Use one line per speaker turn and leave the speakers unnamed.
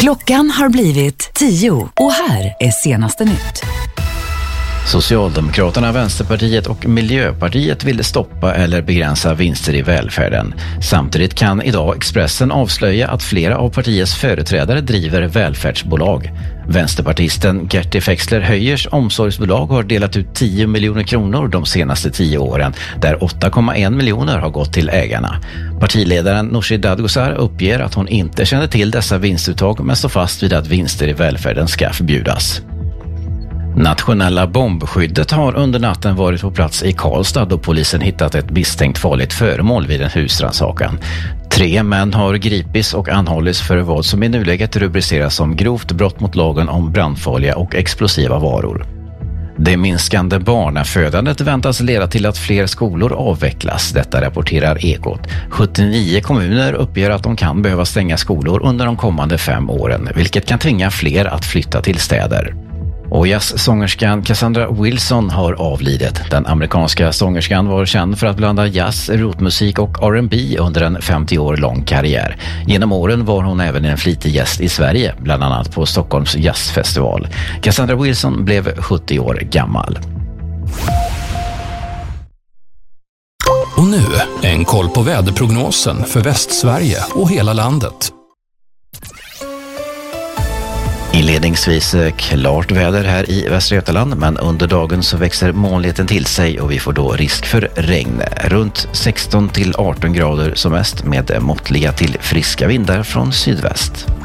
Klockan har blivit 10 och här är senaste nytt.
Socialdemokraterna, Vänsterpartiet och Miljöpartiet vill stoppa eller begränsa vinster i välfärden. Samtidigt kan idag Expressen avslöja att flera av partiets företrädare driver välfärdsbolag. Vänsterpartisten Gerti Fexler Höjers omsorgsbolag har delat ut 10 miljoner kronor de senaste 10 åren, där 8,1 miljoner har gått till ägarna. Partiledaren Nooshi Dadgostar uppger att hon inte känner till dessa vinstuttag men står fast vid att vinster i välfärden ska förbjudas. Nationella bombskyddet har under natten varit på plats i Karlstad då polisen hittat ett misstänkt farligt föremål vid en husrannsakan. 3 män har gripits och anhållits för vad som i nuläget rubriceras som grovt brott mot lagen om brandfarliga och explosiva varor. Det minskande barnafödandet väntas leda till att fler skolor avvecklas. Detta rapporterar Ekot. 79 kommuner uppger att de kan behöva stänga skolor under de kommande 5 åren, vilket kan tvinga fler att flytta till städer. Och jazzsångerskan Cassandra Wilson har avlidit. Den amerikanska sångerskan var känd för att blanda jazz, rotmusik och R&B under en 50 år lång karriär. Genom åren var hon även en flitig gäst i Sverige, bland annat på Stockholms jazzfestival. Cassandra Wilson blev 70 år gammal.
Och nu en koll på väderprognosen för Västsverige och hela landet.
Inledningsvis klart väder här i Västra Götaland, men under dagen så växer molnigheten till sig och vi får då risk för regn. Runt 16 till 18 grader som mest med måttliga till friska vindar från sydväst.